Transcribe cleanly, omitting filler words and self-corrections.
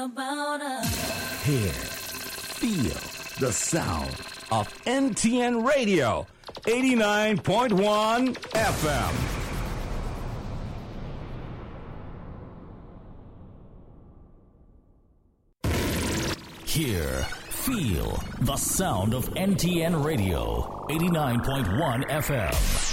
about us. Hear, feel the sound of NTN Radio, 89.1 FM. Hear, feel the sound of NTN Radio, 89.1 FM.